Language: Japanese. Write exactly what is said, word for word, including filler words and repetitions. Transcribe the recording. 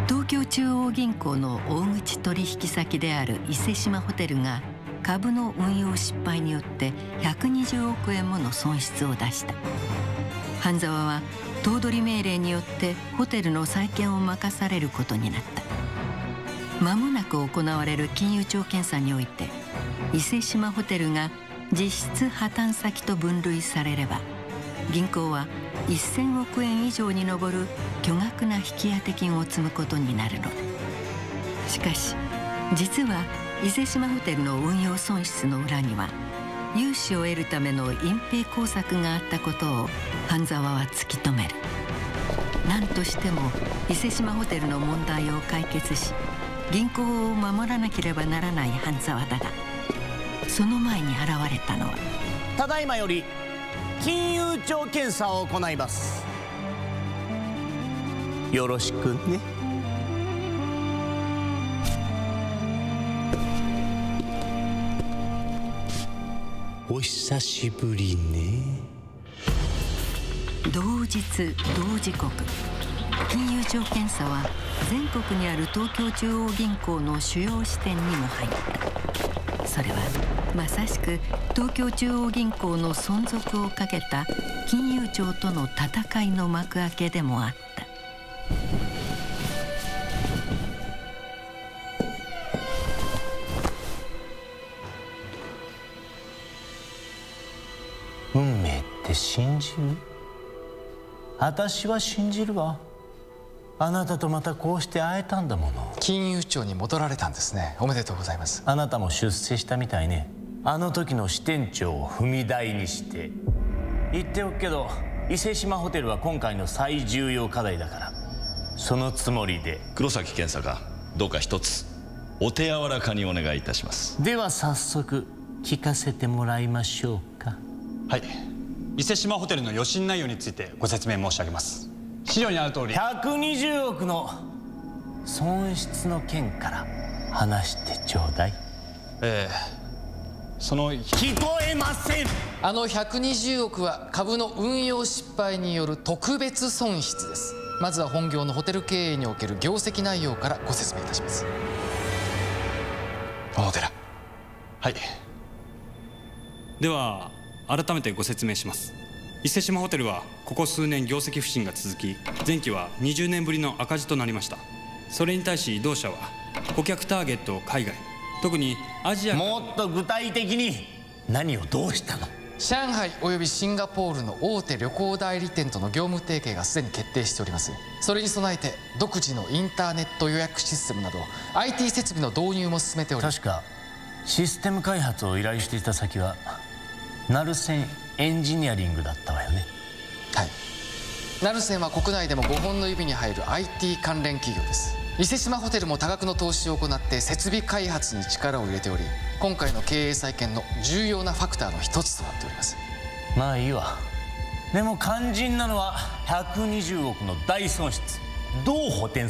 東京中央銀行の大口取引先である伊勢志摩ホテルが株の運用失敗によってひゃくにじゅうおくえんもの損失を出した。半沢は頭取命令によってホテルの再建を任されることになった。間もなく行われる金融庁検査において伊勢志摩ホテルが実質破綻先と分類されれば、銀行はせんおくえん以上に上る巨額な引き当て金を積むことになるのだ。しかし実は伊勢志摩ホテルの運用損失の裏には融資を得るための隠蔽工作があったことを半沢は突き止める。何としても伊勢志摩ホテルの問題を解決し銀行を守らなければならない半沢だが、その前に現れたのは、 ただいまより金融庁検査を行います。よろしくね。お久しぶりね。 同日同時刻、金融庁検査は全国にある東京中央銀行の主要支店にも入った。それはまさしく東京中央銀行の存続をかけた金融庁との戦いの幕開けでもあった。 運命って信じる？私は信じるわ。あなたとまたこうして会えたんだもの。 金融庁に戻られたんですね。おめでとうございます。 あなたも出世したみたいね。あの時の支店長を踏み台にして。言っておくけど伊勢志摩ホテルは今回の最重要課題だから、そのつもりで。 黒崎検査官、どうか一つお手柔らかにお願いいたします。 では早速聞かせてもらいましょうか。 はい、伊勢志摩ホテルの予診内容についてご説明申し上げます。資料にある通りひゃくにじゅうおくの損失の件から話してちょうだい。 ええその聞こえません。 あのひゃくにじゅうおくは株の運用失敗による特別損失です。まずは本業のホテル経営における業績内容からご説明いたします。 小野寺。 はい。では改めてご説明します。伊勢志摩ホテルはここ数年業績不振が続き、前期はにじゅうねんぶりの赤字となりました。それに対し同社は顧客ターゲットを海外、特にアジア。 もっと具体的に何をどうしたの？ 上海およびシンガポールの大手旅行代理店との業務提携がすでに決定しております。それに備えて独自のインターネット予約システムなど アイティー 設備の導入も進めており、 確かシステム開発を依頼していた先は成仙エンジニアリングだったわよね。 はい、成仙は国内でもごほんの指に入る アイティー 関連企業です。伊勢志摩ホテルも多額の投資を行って設備開発に力を入れており、今回の経営再建の重要なファクターの一つとなっております。 まあいいわ。でも肝心なのはひゃくにじゅうおくの大損失、どう補填